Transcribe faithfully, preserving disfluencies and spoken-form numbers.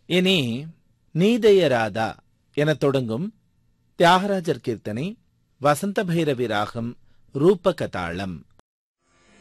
இனி நீதயராதா என தொடங்கும் தியாகராஜர் கீர்த்தனை, வசந்த பைரவி ராகம், ரூபகதாளம்.